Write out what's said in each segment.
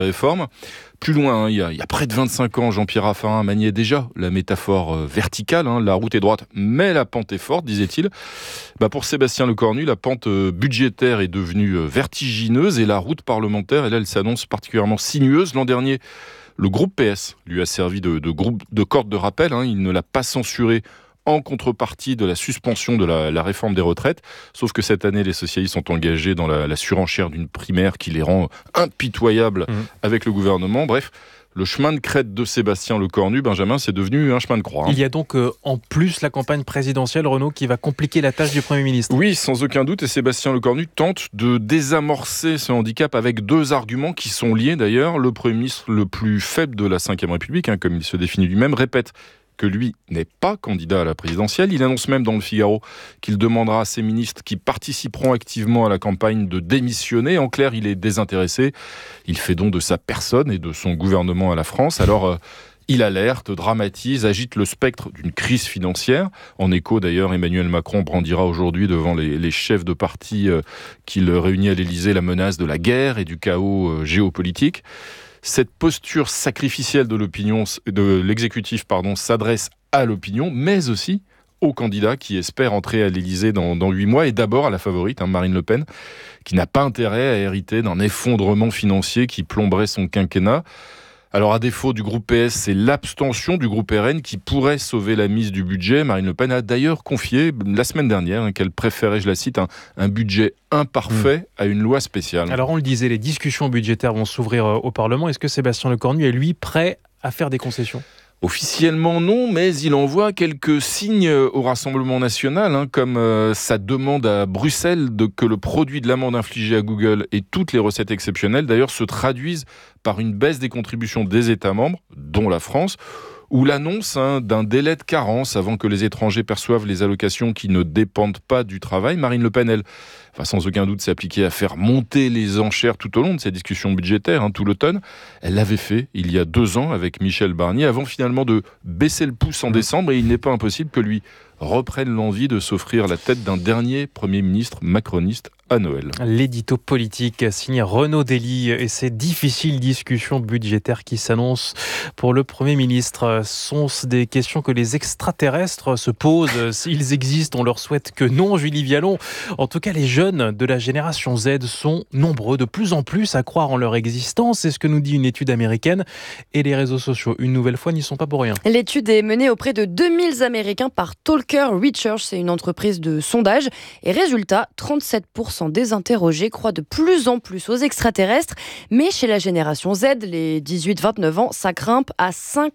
réforme. Plus loin, il y a près de 25 ans, Jean-Pierre Raffarin maniait déjà la métaphore verticale. La route est droite, mais la pente est forte, disait-il. Pour Sébastien Lecornu, la pente budgétaire est devenue vertigineuse et la route parlementaire, elle s'annonce particulièrement sinueuse. L'an dernier, le groupe PS lui a servi de corde de rappel. Il ne l'a pas censuré en contrepartie de la suspension de la réforme des retraites. Sauf que cette année, les socialistes sont engagés dans la surenchère d'une primaire qui les rend impitoyables avec le gouvernement. Bref, le chemin de crête de Sébastien Lecornu, Benjamin, c'est devenu un chemin de croix. Il y a donc en plus la campagne présidentielle, Renaud, qui va compliquer la tâche du Premier ministre. Oui, sans aucun doute. Et Sébastien Lecornu tente de désamorcer ce handicap avec 2 arguments qui sont liés d'ailleurs. Le Premier ministre le plus faible de la Ve République, comme il se définit lui-même, répète que lui n'est pas candidat à la présidentielle. Il annonce même dans le Figaro qu'il demandera à ses ministres qui participeront activement à la campagne de démissionner. En clair, il est désintéressé. Il fait don de sa personne et de son gouvernement à la France. Alors, il alerte, dramatise, agite le spectre d'une crise financière. En écho, d'ailleurs, Emmanuel Macron brandira aujourd'hui devant les chefs de parti qu'il réunit à l'Élysée la menace de la guerre et du chaos géopolitique. Cette posture sacrificielle de l'exécutif s'adresse à l'opinion, mais aussi aux candidats qui espèrent entrer à l'Élysée dans 8 mois, et d'abord à la favorite, Marine Le Pen, qui n'a pas intérêt à hériter d'un effondrement financier qui plomberait son quinquennat. Alors, à défaut du groupe PS, c'est l'abstention du groupe RN qui pourrait sauver la mise du budget. Marine Le Pen a d'ailleurs confié la semaine dernière qu'elle préférait, je la cite, un budget imparfait à une loi spéciale. Alors, on le disait, les discussions budgétaires vont s'ouvrir au Parlement. Est-ce que Sébastien Lecornu est, lui, prêt à faire des concessions ? Officiellement non, mais il envoie quelques signes au Rassemblement national, comme sa demande à Bruxelles que le produit de l'amende infligée à Google et toutes les recettes exceptionnelles d'ailleurs se traduisent par une baisse des contributions des États membres, dont la France, ou l'annonce d'un délai de carence avant que les étrangers perçoivent les allocations qui ne dépendent pas du travail. Marine Le Pen, elle, va sans aucun doute s'appliquer à faire monter les enchères tout au long de ces discussions budgétaires, tout l'automne. Elle l'avait fait il y a 2 ans avec Michel Barnier, avant finalement de baisser le pouce en décembre, et il n'est pas impossible que lui reprenne l'envie de s'offrir la tête d'un dernier Premier ministre macroniste à Noël. L'édito politique signé Renaud Dely et ces difficiles discussions budgétaires qui s'annoncent pour le Premier ministre. Sont-ce des questions que les extraterrestres se posent? S'ils existent, on leur souhaite que non, Julie Vialon. En tout cas, les jeunes de la génération Z sont nombreux, de plus en plus, à croire en leur existence. C'est ce que nous dit une étude américaine. Et les réseaux sociaux, une nouvelle fois, n'y sont pas pour rien. L'étude est menée auprès de 2000 Américains par Talker Research. C'est une entreprise de sondage. Et résultat, 37% des interrogés croient de plus en plus aux extraterrestres. Mais chez la génération Z, les 18-29 ans, ça grimpe à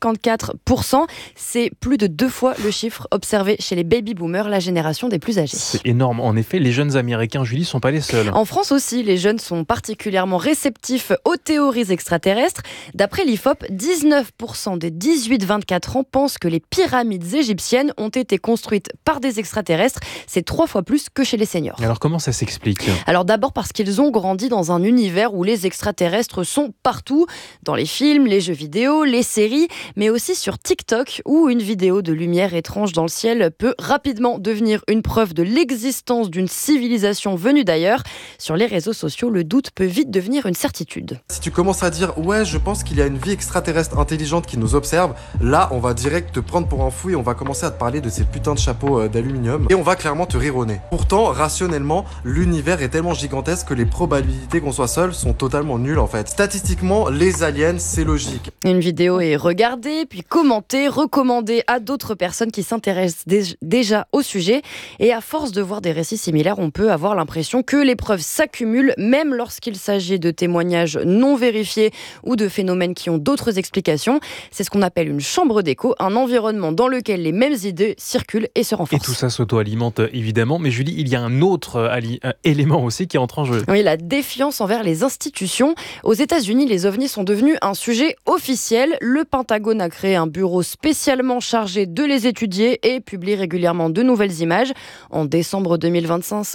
54%. C'est plus de 2 fois le chiffre observé chez les baby-boomers, la génération des plus âgés. C'est énorme. En effet, les jeunes Américains, Julie, ne sont pas les seuls. En France aussi, les jeunes sont particulièrement réceptifs aux théories extraterrestres. D'après l'IFOP, 19% des 18-24 ans pensent que les pyramides égyptiennes ont été construites par des extraterrestres. C'est 3 fois plus que chez les seniors. Alors comment ça s'explique ? Alors d'abord parce qu'ils ont grandi dans un univers où les extraterrestres sont partout, dans les films, les jeux vidéo, les séries, mais aussi sur TikTok, où une vidéo de lumière étrange dans le ciel peut rapidement devenir une preuve de l'existence d'une civilisation venue d'ailleurs. Sur les réseaux sociaux, le doute peut vite devenir une certitude. Si tu commences à dire « ouais, je pense qu'il y a une vie extraterrestre intelligente qui nous observe », là, on va direct te prendre pour un fou et on va commencer à te parler de ces putains de chapeaux d'aluminium et on va clairement te rironner. Pourtant, rationnellement, l'univers est tellement gigantesque que les probabilités qu'on soit seul sont totalement nulles en fait. Statistiquement, les aliens, c'est logique. Une vidéo est regardée, puis commentée, recommandée à d'autres personnes qui s'intéressent déjà au sujet. Et à force de voir des récits similaires, on peut avoir l'impression que les preuves s'accumulent, même lorsqu'il s'agit de témoignages non vérifiés ou de phénomènes qui ont d'autres explications. C'est ce qu'on appelle une chambre d'écho, un environnement dans lequel les mêmes idées circulent et se renforcent. Et tout ça s'auto-alimente évidemment. Mais Julie, il y a un autre élément aussi qui entre en jeu. Oui, la défiance envers les institutions. Aux États-Unis, les ovnis sont devenus un sujet officiel. Le Pentagone a créé un bureau spécialement chargé de les étudier et publie régulièrement de nouvelles images. En décembre 2025,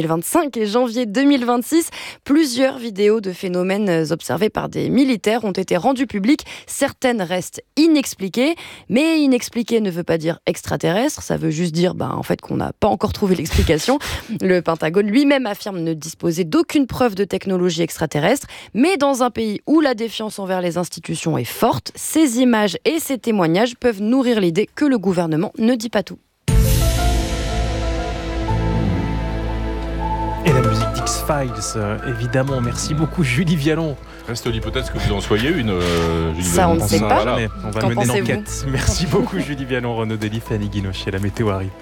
2025 et janvier 2026. Plusieurs vidéos de phénomènes observés par des militaires ont été rendues publiques. Certaines restent inexpliquées, mais inexpliqué ne veut pas dire extraterrestre, ça veut juste dire en fait qu'on n'a pas encore trouvé l'explication. Le Pentagone lui-même affirme ne disposer d'aucune preuve de technologie extraterrestre, mais dans un pays où la défiance envers les institutions est forte, ces images et ces témoignages peuvent nourrir l'idée que le gouvernement ne dit pas tout. Et la musique d'X-Files, évidemment. Merci beaucoup, Julie Vialon. Reste l'hypothèse que vous en soyez une. Julie Ça, Vialon. on ne sait pas. Jamais. On va Qu'en mener pensez-vous ? l'enquête. Merci beaucoup, Julie Vialon, Renaud Dely, Fanny Guinochet. La météo arrive.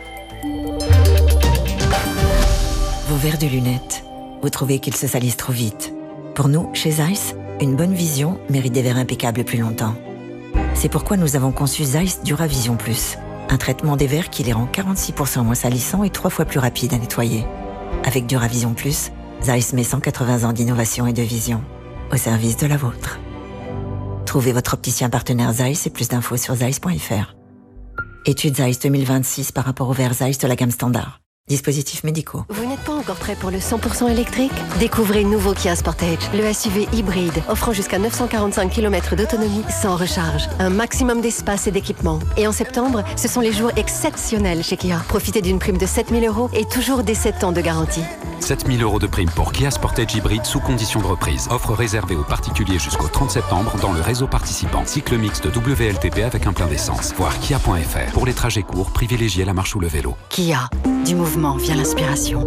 Vos verres de lunettes, vous trouvez qu'ils se salissent trop vite. Pour nous, chez Zeiss, une bonne vision mérite des verres impeccables plus longtemps. C'est pourquoi nous avons conçu Zeiss Duravision Plus, un traitement des verres qui les rend 46% moins salissants et 3 fois plus rapides à nettoyer. Avec Duravision Plus, Zeiss met 180 ans d'innovation et de vision au service de la vôtre. Trouvez votre opticien partenaire Zeiss et plus d'infos sur zeiss.fr. Étude Zeiss 2026 par rapport aux verres Zeiss de la gamme standard. Dispositifs médicaux. Vous n'êtes pas encore prêt pour le 100% électrique ? Découvrez le nouveau Kia Sportage, le SUV hybride, offrant jusqu'à 945 km d'autonomie sans recharge. Un maximum d'espace et d'équipement. Et en septembre, ce sont les jours exceptionnels chez Kia. Profitez d'une prime de 7 000 € et toujours des 7 ans de garantie. 7 000 € de prime pour Kia Sportage hybride sous condition de reprise. Offre réservée aux particuliers jusqu'au 30 septembre dans le réseau participant. Cycle mixte WLTP avec un plein d'essence. Voir kia.fr. Pour les trajets courts, privilégiez la marche ou le vélo. Kia, du mouvement vient l'inspiration.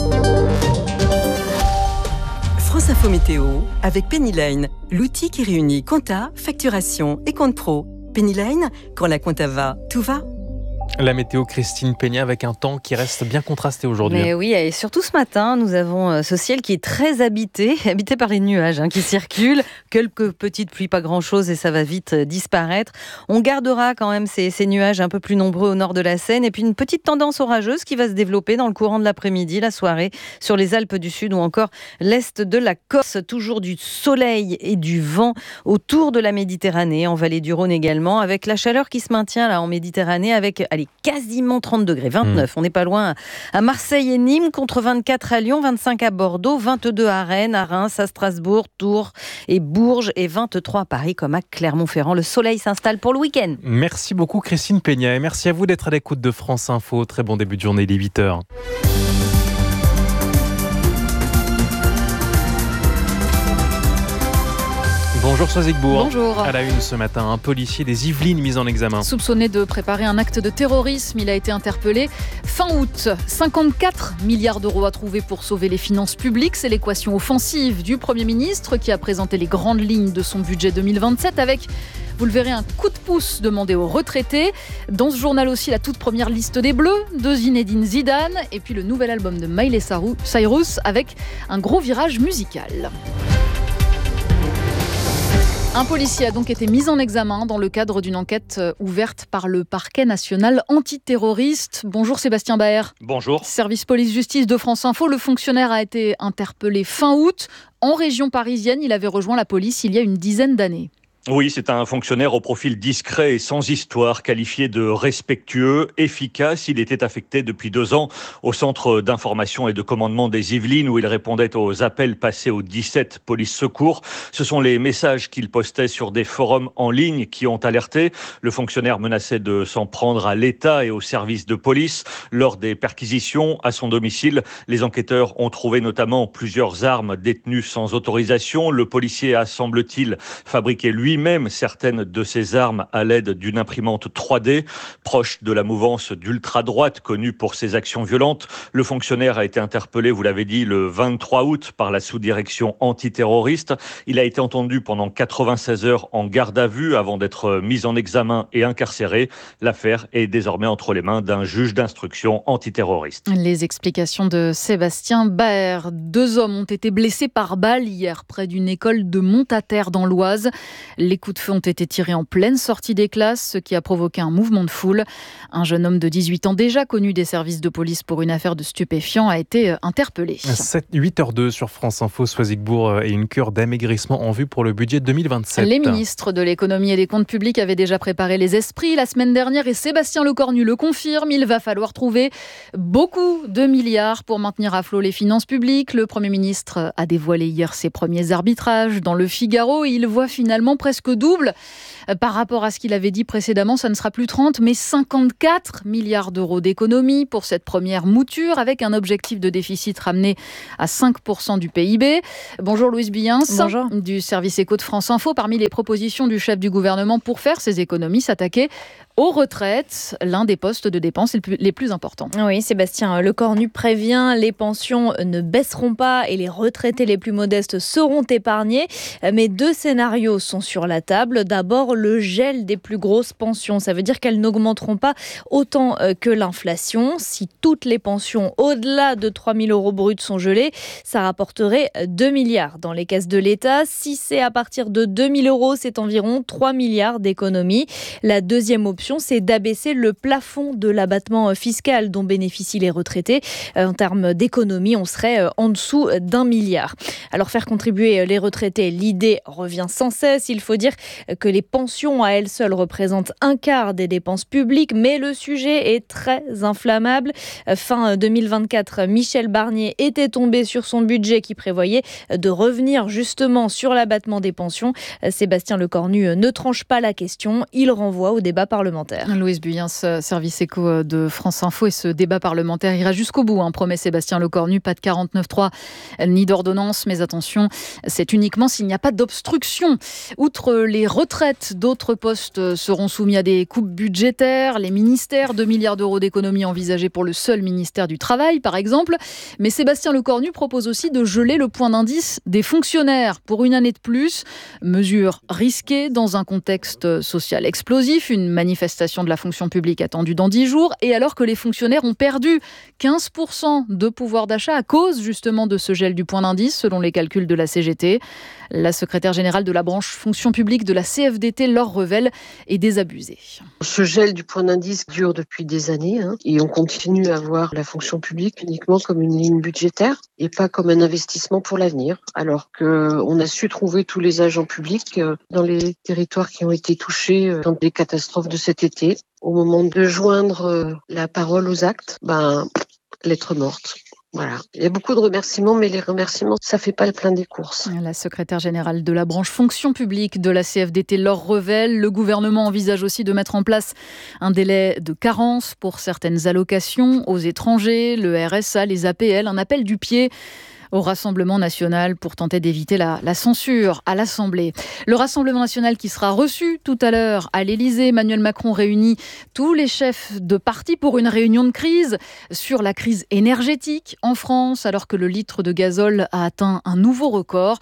France Info Météo avec Pennyline, l'outil qui réunit compta, facturation et compte pro. Pennyline, quand la compta va, tout va. La météo, Christine Peña, avec un temps qui reste bien contrasté aujourd'hui. Mais oui, et surtout ce matin, nous avons ce ciel qui est très habité par les nuages qui circulent. Quelques petites pluies, pas grand-chose, et ça va vite disparaître. On gardera quand même ces nuages un peu plus nombreux au nord de la Seine, et puis une petite tendance orageuse qui va se développer dans le courant de l'après-midi, la soirée, sur les Alpes du Sud ou encore l'est de la Corse. Toujours du soleil et du vent autour de la Méditerranée, en vallée du Rhône également, avec la chaleur qui se maintient là en Méditerranée, avec quasiment 30 degrés, 29. On n'est pas loin à Marseille et Nîmes, contre 24 à Lyon, 25 à Bordeaux, 22 à Rennes, à Reims, à Strasbourg, Tours et Bourges, et 23 à Paris comme à Clermont-Ferrand. Le soleil s'installe pour le week-end. Merci beaucoup Christine Peña, et merci à vous d'être à l'écoute de France Info. Très bon début de journée, il est 8h. Bonjour Soisigbourg. Bonjour. À la une ce matin, un policier des Yvelines mis en examen. Soupçonné de préparer un acte de terrorisme, il a été interpellé fin août. 54 milliards d'euros à trouver pour sauver les finances publiques. C'est l'équation offensive du Premier ministre qui a présenté les grandes lignes de son budget 2027 avec, vous le verrez, un coup de pouce demandé aux retraités. Dans ce journal aussi, la toute première liste des Bleus de Zinedine Zidane et puis le nouvel album de Miley Cyrus avec un gros virage musical. Un policier a donc été mis en examen dans le cadre d'une enquête ouverte par le parquet national antiterroriste. Bonjour Sébastien Baer. Bonjour. Service police-justice de France Info. Le fonctionnaire a été interpellé fin août en région parisienne. Il avait rejoint la police il y a une dizaine d'années. Oui, c'est un fonctionnaire au profil discret et sans histoire, qualifié de respectueux, efficace. Il était affecté depuis 2 ans au centre d'information et de commandement des Yvelines où il répondait aux appels passés au 17 police secours. Ce sont les messages qu'il postait sur des forums en ligne qui ont alerté. Le fonctionnaire menaçait de s'en prendre à l'État et aux services de police. Lors des perquisitions à son domicile, les enquêteurs ont trouvé notamment plusieurs armes détenues sans autorisation. Le policier a, semble-t-il, fabriqué lui-même certaines de ces armes à l'aide d'une imprimante 3D. Proche de la mouvance d'ultra-droite connue pour ses actions violentes, le fonctionnaire a été interpellé, vous l'avez dit, le 23 août par la sous-direction antiterroriste. Il a été entendu pendant 96 heures en garde à vue avant d'être mis en examen et incarcéré. L'affaire est désormais entre les mains d'un juge d'instruction antiterroriste. Les explications de Sébastien Baer. 2 hommes ont été blessés par balle hier près d'une école de Montataire dans l'Oise. Les coups de feu ont été tirés en pleine sortie des classes, ce qui a provoqué un mouvement de foule. Un jeune homme de 18 ans déjà connu des services de police pour une affaire de stupéfiants a été interpellé. 8h02 sur France Info, Soisigbourg et une cure d'amaigrissement en vue pour le budget 2027. Les ministres de l'économie et des comptes publics avaient déjà préparé les esprits la semaine dernière et Sébastien Lecornu le confirme. Il va falloir trouver beaucoup de milliards pour maintenir à flot les finances publiques. Le Premier ministre a dévoilé hier ses premiers arbitrages dans le Figaro et il voit finalement presque double. Par rapport à ce qu'il avait dit précédemment, ça ne sera plus 30 mais 54 milliards d'euros d'économie pour cette première mouture avec un objectif de déficit ramené à 5% du PIB. Bonjour Louise Buyens. Bonjour. Du service éco de France Info. Parmi les propositions du chef du gouvernement pour faire ces économies, s'attaquer aux retraites, l'un des postes de dépenses les plus importants. Oui, Sébastien Lecornu prévient, les pensions ne baisseront pas et les retraités les plus modestes seront épargnés. Mais 2 scénarios sont sur la table. D'abord, le gel des plus grosses pensions. Ça veut dire qu'elles n'augmenteront pas autant que l'inflation. Si toutes les pensions au-delà de 3 000 euros bruts sont gelées, ça rapporterait 2 milliards dans les caisses de l'État. Si c'est à partir de 2 000 euros, c'est environ 3 milliards d'économies. La deuxième option, c'est d'abaisser le plafond de l'abattement fiscal dont bénéficient les retraités. En termes d'économie, on serait en dessous d'1 milliard. Alors faire contribuer les retraités, l'idée revient sans cesse. Il faut dire que les pensions à elles seules représentent 1/4 des dépenses publiques, mais le sujet est très inflammable. Fin 2024, Michel Barnier était tombé sur son budget qui prévoyait de revenir justement sur l'abattement des pensions. Sébastien Lecornu ne tranche pas la question, il renvoie au débat parlementaire. Louise Buyens, service éco de France Info, et ce débat parlementaire ira jusqu'au bout, promet Sébastien Lecornu. Pas de 49.3 ni d'ordonnance, mais attention, c'est uniquement s'il n'y a pas d'obstruction. Outre les retraites, d'autres postes seront soumis à des coupes budgétaires. Les ministères, 2 milliards d'euros d'économies envisagées pour le seul ministère du Travail, par exemple. Mais Sébastien Lecornu propose aussi de geler le point d'indice des fonctionnaires pour une année de plus. Mesure risquée dans un contexte social explosif, une manifestation de la fonction publique attendue dans 10 jours, et alors que les fonctionnaires ont perdu 15% de pouvoir d'achat à cause justement de ce gel du point d'indice, selon les calculs de la CGT. La secrétaire générale de la branche fonction publique de la CFDT, Laure Revel, est désabusée. Ce gel du point d'indice dure depuis des années et on continue à voir la fonction publique uniquement comme une ligne budgétaire et pas comme un investissement pour l'avenir, alors qu'on a su trouver tous les agents publics dans les territoires qui ont été touchés dans des catastrophes de cet été. Au moment de joindre la parole aux actes, lettre morte. Voilà. Il y a beaucoup de remerciements, mais les remerciements, ça fait pas le plein des courses. La secrétaire générale de la branche fonction publique de la CFDT, Laure Revel. Le gouvernement envisage aussi de mettre en place un délai de carence pour certaines allocations aux étrangers, le RSA, les APL, un appel du pied au Rassemblement national pour tenter d'éviter la censure à l'Assemblée. Le Rassemblement national qui sera reçu tout à l'heure à l'Élysée. Emmanuel Macron réunit tous les chefs de parti pour une réunion de crise sur la crise énergétique en France, alors que le litre de gazole a atteint un nouveau record,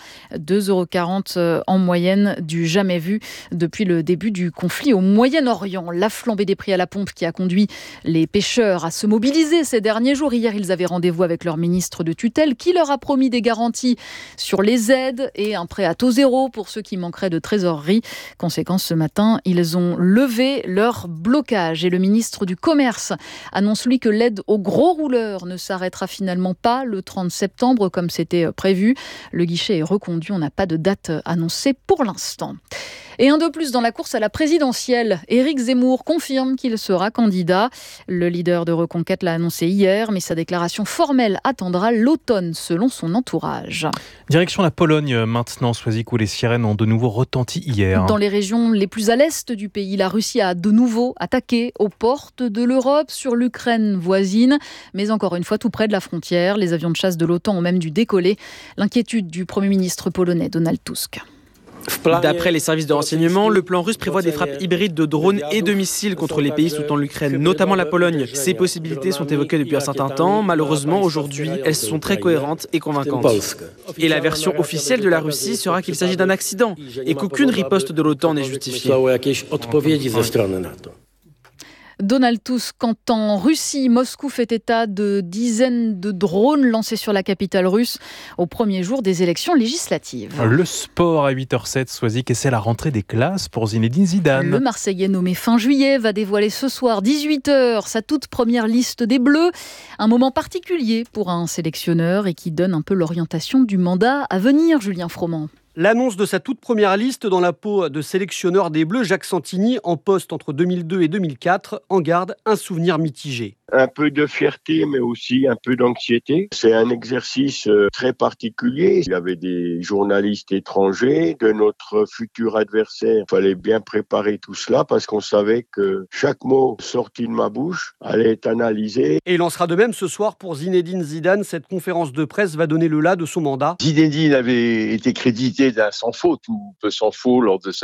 2,40 € en moyenne, du jamais vu depuis le début du conflit au Moyen-Orient. La flambée des prix à la pompe qui a conduit les pêcheurs à se mobiliser ces derniers jours. Hier, ils avaient rendez-vous avec leur ministre de tutelle qui leur a promis des garanties sur les aides et un prêt à taux zéro pour ceux qui manqueraient de trésorerie. Conséquence, ce matin, ils ont levé leur blocage. Et le ministre du Commerce annonce, lui, que l'aide aux gros rouleurs ne s'arrêtera finalement pas le 30 septembre comme c'était prévu. Le guichet est reconduit. On n'a pas de date annoncée pour l'instant. Et un de plus dans la course à la présidentielle. Éric Zemmour confirme qu'il sera candidat. Le leader de Reconquête l'a annoncé hier, mais sa déclaration formelle attendra l'automne, selon son entourage. Direction la Pologne maintenant, Soisic, où les sirènes ont de nouveau retenti hier. Dans les régions les plus à l'est du pays, la Russie a de nouveau attaqué aux portes de l'Europe, sur l'Ukraine voisine, mais encore une fois tout près de la frontière. Les avions de chasse de l'OTAN ont même dû décoller. L'inquiétude du Premier ministre polonais Donald Tusk. D'après les services de renseignement, le plan russe prévoit des frappes hybrides de drones et de missiles contre les pays soutenant l'Ukraine, notamment la Pologne. Ces possibilités sont évoquées depuis un certain temps. Malheureusement, aujourd'hui, elles sont très cohérentes et convaincantes. Et la version officielle de la Russie sera qu'il s'agit d'un accident et qu'aucune riposte de l'OTAN n'est justifiée. Donald Tusk, quand en Russie, Moscou fait état de dizaines de drones lancés sur la capitale russe au premier jour des élections législatives. Le sport à 8h07, Soisic, et c'est la rentrée des classes pour Zinedine Zidane. Le Marseillais nommé fin juillet va dévoiler ce soir 18h sa toute première liste des Bleus. Un moment particulier pour un sélectionneur et qui donne un peu l'orientation du mandat à venir, Julien Froment. L'annonce de sa toute première liste dans la peau de sélectionneur des Bleus, Jacques Santini, en poste entre 2002 et 2004, en garde un souvenir mitigé. Un peu de fierté, mais aussi un peu d'anxiété. C'est un exercice très particulier. Il y avait des journalistes étrangers de notre futur adversaire. Il fallait bien préparer tout cela parce qu'on savait que chaque mot sorti de ma bouche allait être analysé. Et il en sera de même ce soir pour Zinedine Zidane. Cette conférence de presse va donner le là de son mandat. Zinedine avait été crédité d'un sans faute ou peu sans faute lors de sa